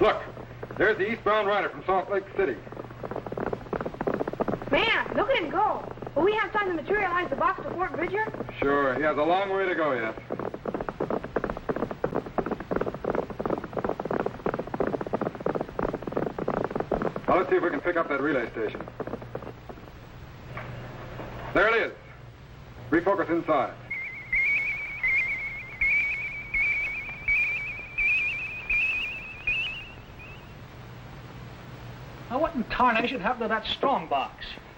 Look, there's the eastbound rider from Salt Lake City. Man, look at him go. Will we have time to materialize the box to Fort Bridger? Sure, he has a long way to go yet. Now, let's see if we can pick up that relay station. There it is. Refocus inside. Now, what in tarnation happened to that strong box?